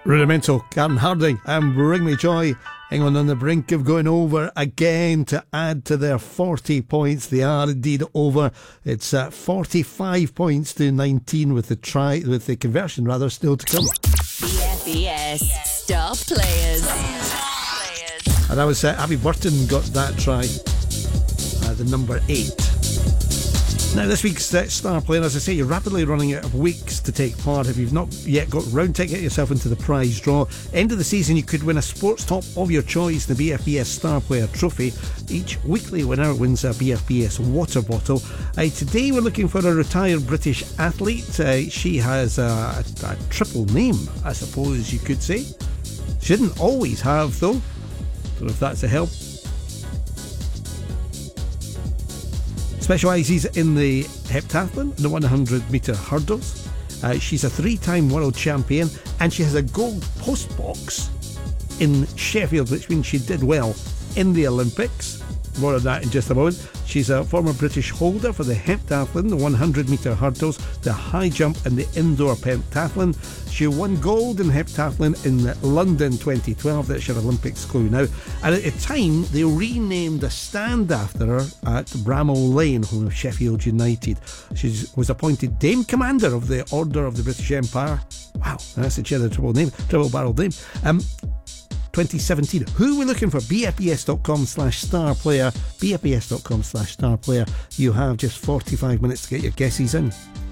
Rudimental, Karen Harding and Bring Me Joy. England on the brink of going over again to add to their 40 points. They are indeed over. It's 45 points to 19 with the conversion still to come. BFBS Star Players. And that was Abby Burton got that try, the number 8. Now, this week's Star Player, as I say, you're rapidly running out of weeks to take part. If you've not yet got round to get yourself into the prize draw, end of the season you could win a sports top of your choice, the BFBS Star Player Trophy. Each weekly winner wins a BFBS water bottle. Today we're looking for a retired British athlete. She has a triple name, I suppose you could say. She didn't always have, though. Don't know if that's a help. Specialises in the heptathlon, the 100 metre hurdles. She's a 3-time world champion and she has a gold postbox in Sheffield, which means she did well in the Olympics. More of that in just a moment. She's a former British holder for the heptathlon, the 100 metre hurdles, the high jump and the indoor pentathlon. She won gold in heptathlon in London 2012. That's your Olympics clue now. And at the time, they renamed a stand after her at Bramall Lane, home of Sheffield United. She was appointed Dame Commander of the Order of the British Empire. Wow, that's a triple barrel name. 2017. Who are we looking for? BFBS.com/starplayer. BFBS.com/starplayer. You have just 45 minutes to get your guesses in.